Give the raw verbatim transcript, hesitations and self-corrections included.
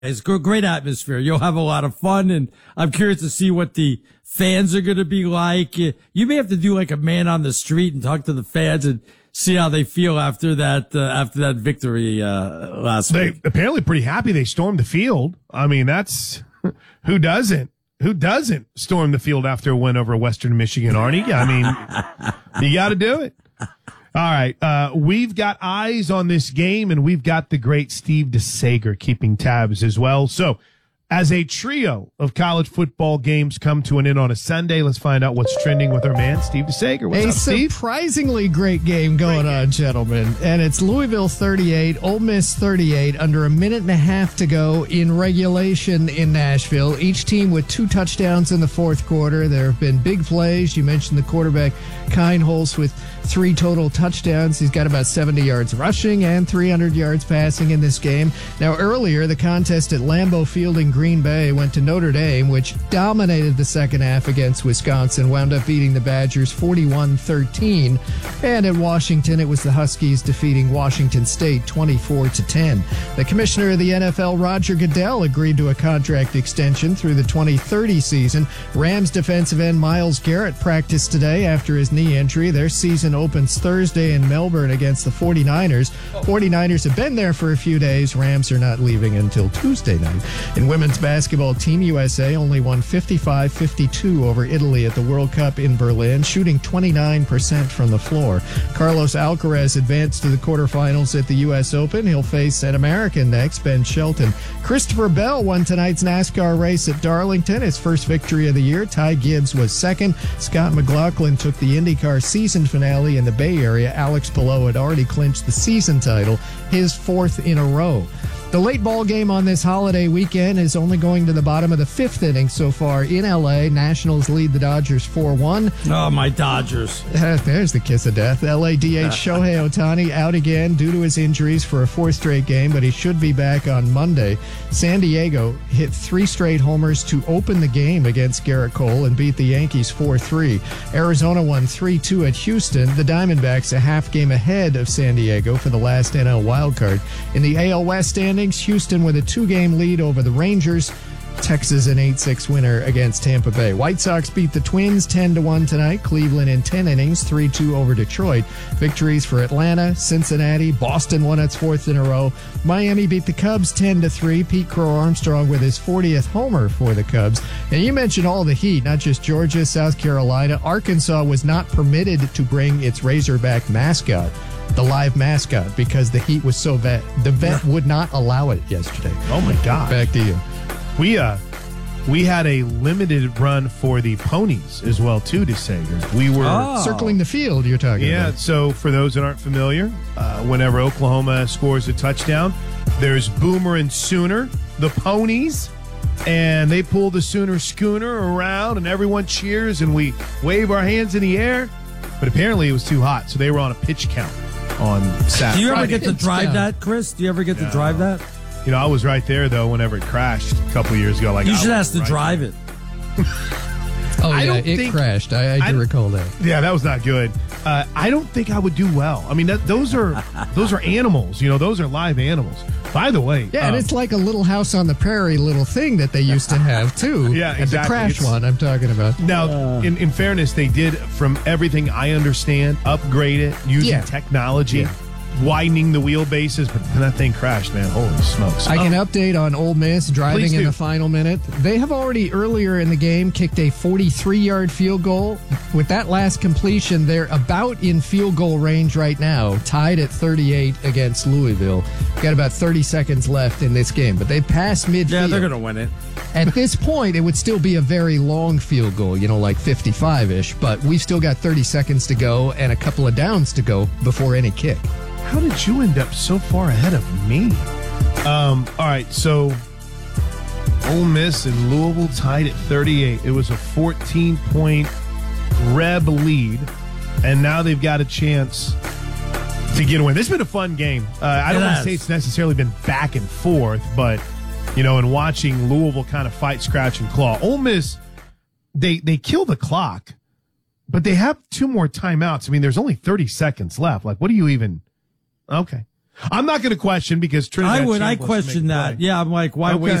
It's a great atmosphere. You'll have a lot of fun, and I'm curious to see what the fans are going to be like. You may have to do like a man on the street and talk to the fans and see how they feel after that uh, after that victory uh, last they, week. Apparently pretty happy they stormed the field. I mean, that's who doesn't? Who doesn't storm the field after a win over Western Michigan, Arnie? I mean, you got to do it. All right, uh, we've got eyes on this game, and we've got the great Steve DeSager keeping tabs as well. So, as a trio of college football games come to an end on a Sunday, let's find out what's trending with our man, Steve DeSager. What's a up, Steve? surprisingly great game going great game. on, gentlemen. And it's Louisville thirty-eight, Ole Miss thirty-eight, under a minute and a half to go in regulation in Nashville. Each team with two touchdowns in the fourth quarter. There have been big plays. You mentioned the quarterback, Kienholz, with three total touchdowns. He's got about seventy yards rushing and three hundred yards passing in this game. Now, earlier, the contest at Lambeau Field in Green Bay went to Notre Dame, which dominated the second half against Wisconsin, wound up beating the Badgers forty-one thirteen. And at Washington, it was the Huskies defeating Washington State twenty-four to ten. The commissioner of the N F L, Roger Goodell, agreed to a contract extension through the twenty thirty season. Rams defensive end Myles Garrett practiced today after his knee injury. Their season opens Thursday in Melbourne against the 49ers. 49ers have been there for a few days. Rams are not leaving until Tuesday night. In women's basketball, Team U S A only won fifty-five fifty-two over Italy at the World Cup in Berlin, shooting twenty-nine percent from the floor. Carlos Alcaraz advanced to the quarterfinals at the U S Open. He'll face an American next, Ben Shelton. Christopher Bell won tonight's NASCAR race at Darlington, his first victory of the year. Ty Gibbs was second. Scott McLaughlin took the IndyCar season finale in the Bay Area. Alex Palou had already clinched the season title, his fourth in a row. The late ball game on this holiday weekend is only going to the bottom of the fifth inning so far in L A. Nationals lead the Dodgers four one. Oh, my Dodgers. There's the kiss of death. L A D H Shohei Ohtani out again due to his injuries for a fourth straight game, but he should be back on Monday. San Diego hit three straight homers to open the game against Garrett Cole and beat the Yankees four three. Arizona won three two at Houston. The Diamondbacks a half game ahead of San Diego for the last N L wildcard. In the A L West standings, Houston with a two-game lead over the Rangers. Texas an eight six winner against Tampa Bay. White Sox beat the Twins ten to one tonight. Cleveland in ten innings, three two over Detroit. Victories for Atlanta, Cincinnati. Boston won its fourth in a row. Miami beat the Cubs ten to three. Pete Crow Armstrong with his fortieth homer for the Cubs. And you mentioned all the heat, not just Georgia, South Carolina. Arkansas was not permitted to bring its Razorback mascot, the live mascot, because the heat was so bad. The vet would not allow it yesterday. Oh, my God. Back to you. We uh, we had a limited run for the ponies as well, too, DeSager. We were Oh. Circling the field, you're talking Yeah, about. so for those that aren't familiar, uh, whenever Oklahoma scores a touchdown, there's Boomer and Sooner, the ponies, and they pull the Sooner schooner around, and everyone cheers, and we wave our hands in the air. But apparently it was too hot, so they were on a pitch count on Saturday. Do you ever get to It's drive down. that, Chris? Do you ever get to No. drive that? You know, I was right there, though, whenever it crashed a couple of years ago. Like You I should was ask to right drive there. it. Oh, I yeah, don't it think- crashed. I, I I- do recall that. Yeah, that was not good. Uh, I don't think I would do well. I mean, that, those are those are animals. You know, those are live animals. By the way, Yeah, and um, it's like a little house on the prairie little thing that they used to have, too. Yeah, And exactly. the crash It's- one I'm talking about. now, in, in fairness, they did, from everything I understand, upgrade it using Yeah. technology, Yeah. widening the wheelbases, but that thing crashed, man. Holy smokes. I can Oh, update on Ole Miss driving Please in do. the final minute. They have already earlier in the game kicked a forty-three-yard field goal. With that last completion, they're about in field goal range right now, tied at thirty-eight against Louisville. Got about thirty seconds left in this game, but they passed midfield. Yeah, they're going to win it. At this point, it would still be a very long field goal, you know, like fifty-five-ish, but we've still got thirty seconds to go and a couple of downs to go before any kick. How did you end up so far ahead of me? Um, all right, so Ole Miss and Louisville tied at thirty-eight. It was a fourteen-point Reb lead, and now they've got a chance to get a win. This has been a fun game. Uh, I don't It want to has. say it's necessarily been back and forth, but, you know, in watching Louisville kind of fight, scratch, and claw. Ole Miss, they, they kill the clock, but they have two more timeouts. I mean, there's only thirty seconds left. Like, what do you even... Okay. I'm not going to question because Trinidad I would. I Chambliss question make a that. play. Yeah, I'm like, why Okay. waste